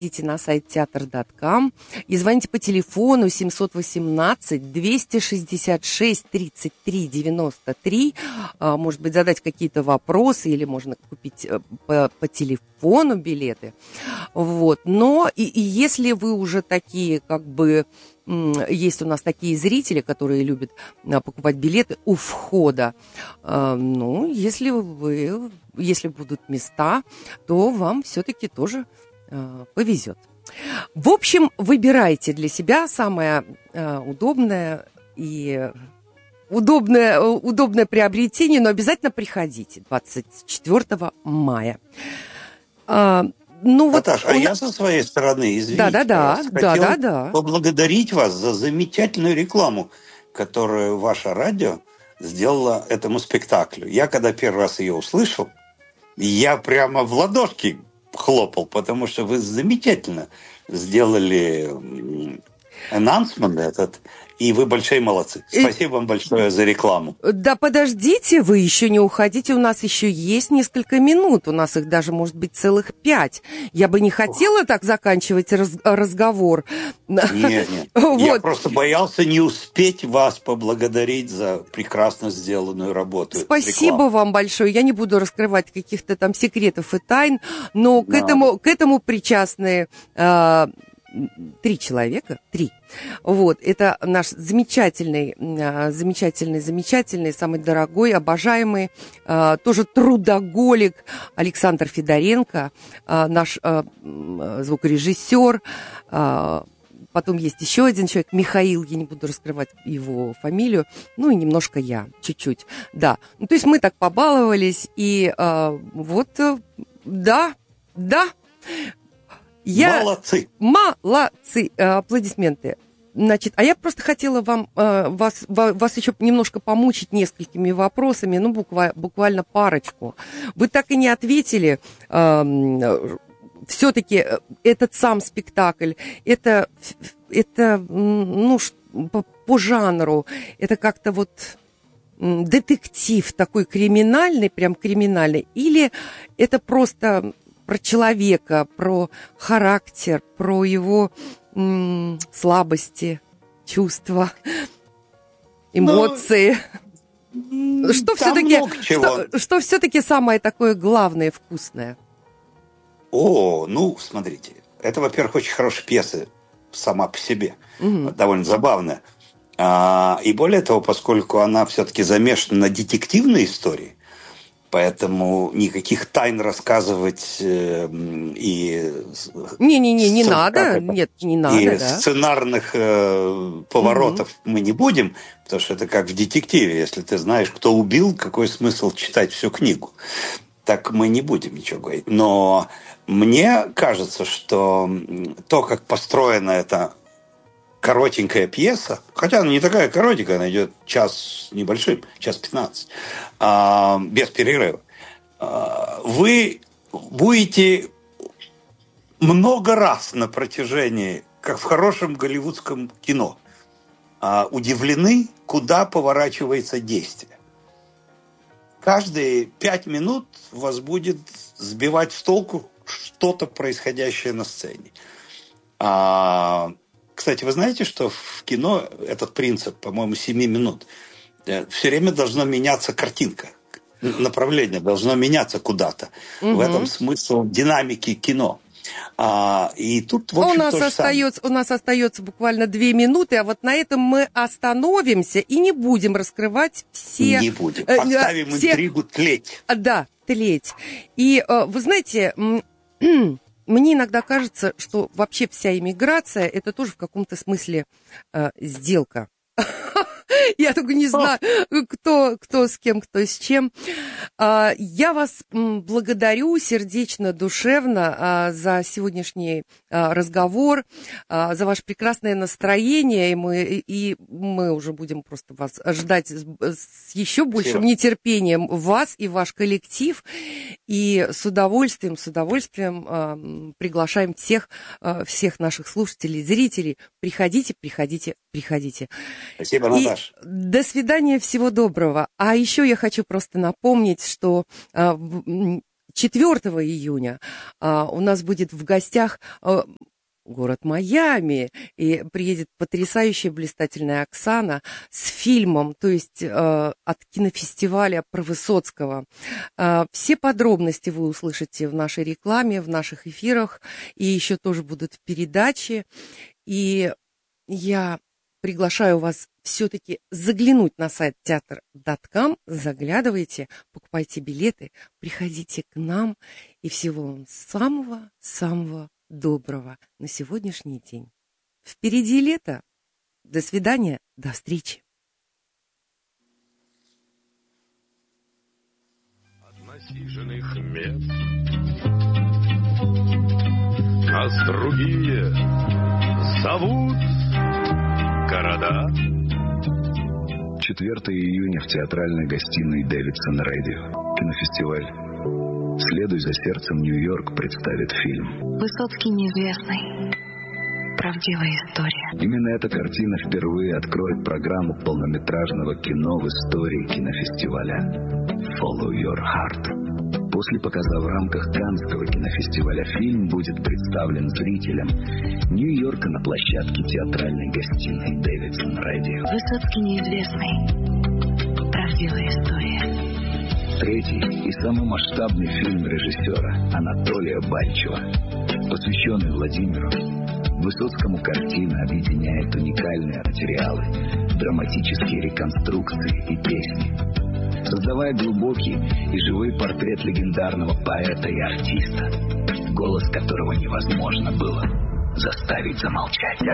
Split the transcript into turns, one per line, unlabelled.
Идите на сайт театр.ком и звоните по телефону 718-266-33-93. Может быть, задать какие-то вопросы или можно купить по телефону билеты. Вот. Но и если вы уже такие, как бы, есть у нас такие зрители, которые любят покупать билеты у входа, ну, если будут места, то вам все-таки тоже повезет. В общем, выбирайте для себя самое удобное и удобное приобретение, но обязательно приходите 24 мая.
Наташа, а я со своей стороны, извините, хотел поблагодарить вас за замечательную рекламу, которую ваше радио сделало этому спектаклю. Я когда первый раз ее услышал, я прямо в ладошки хлопал, потому что вы замечательно сделали анонсмент этот, и вы большие молодцы. Спасибо вам большое за рекламу.
Да подождите, вы еще не уходите, у нас еще есть несколько минут, у нас их даже может быть целых 5. Я бы не хотела так заканчивать разговор.
Нет, вот. Я просто боялся не успеть вас поблагодарить за прекрасно сделанную работу.
Спасибо вам большое. Я не буду раскрывать каких-то там секретов и тайн, но к этому причастны 3 человека. Вот, это наш замечательный, самый дорогой, обожаемый, тоже трудоголик Александр Федоренко, наш звукорежиссер. Потом есть еще один человек, Михаил, я не буду раскрывать его фамилию, ну и немножко я, чуть-чуть, да. Ну, то есть мы так побаловались, и да.
Молодцы!
Молодцы! Аплодисменты. Значит, а я просто хотела вас еще немножко помучить несколькими вопросами, ну, буквально парочку. Вы так и не ответили. Все-таки этот сам спектакль, это ну, по жанру, это как-то вот детектив такой криминальный, прям криминальный, или это просто про человека, про характер, про его слабости, чувства, эмоции. Что все-таки самое такое главное, вкусное?
Ну, смотрите, это, во-первых, очень хорошая пьеса сама по себе, довольно забавная. И более того, поскольку она все-таки замешана на детективной истории, поэтому никаких тайн рассказывать
не надо. Нет, не надо, да.
Сценарных поворотов мы не будем, потому что это как в детективе. Если ты знаешь, кто убил, какой смысл читать всю книгу? Так мы не будем ничего говорить. Но мне кажется, что то, как построена эта коротенькая пьеса, хотя она не такая коротенькая, она идет час небольшим, час 15, без перерыва, вы будете много раз на протяжении, как в хорошем голливудском кино, удивлены, куда поворачивается действие. Каждые 5 минут вас будет сбивать с толку что-то происходящее на сцене. Кстати, вы знаете, что в кино этот принцип, по-моему, 7 минут, все время должна меняться картинка. Направление должно меняться куда-то. В этом смысл динамики кино. И тут, в общем,
у нас остается буквально 2 минуты, а вот на этом мы остановимся и не будем раскрывать все...
Не будем. Оставим интригу тлеть.
Да, тлеть. И вы знаете... Мне иногда кажется, что вообще вся иммиграция – это тоже в каком-то смысле сделка. Я только не знаю, кто с кем, кто с чем. Я вас благодарю сердечно, душевно за сегодняшний разговор, за ваше прекрасное настроение. И мы уже будем просто вас ждать с еще большим нетерпением вас и ваш коллектив. И с удовольствием приглашаем всех наших слушателей, зрителей. Приходите.
Спасибо, Наташа.
До свидания, всего доброго. А еще я хочу просто напомнить, что 4 июня у нас будет в гостях город Майами, и приедет потрясающая, блистательная Оксана с фильмом, то есть от кинофестиваля про Высоцкого. Все подробности вы услышите в нашей рекламе, в наших эфирах, и еще тоже будут передачи. И я приглашаю вас все-таки заглянуть на сайт театр.com, заглядывайте, покупайте билеты, приходите к нам, и всего вам самого-самого доброго на сегодняшний день. Впереди лето. До свидания, до встречи.
От насиженных мест нас другие зовут города.
4 июня в театральной гостиной Дэвидсон Радио. Кинофестиваль «Следуй за сердцем, Нью-Йорк» представит фильм
«Высоцкий неизвестный. Правдивая история».
Именно эта картина впервые откроет программу полнометражного кино в истории кинофестиваля «Follow Your Heart». После показа в рамках Каннского кинофестиваля фильм будет представлен зрителям Нью-Йорка на площадке театральной гостиной Дэвидсон Радио.
«Высоцкий неизвестный. Правдивая история».
Третий и самый масштабный фильм режиссера Анатолия Бальчева, посвященный Владимиру. Высоцкому картина объединяет уникальные материалы, драматические реконструкции и песни, создавая глубокий и живой портрет легендарного поэта и артиста, голос которого невозможно было заставить замолчать.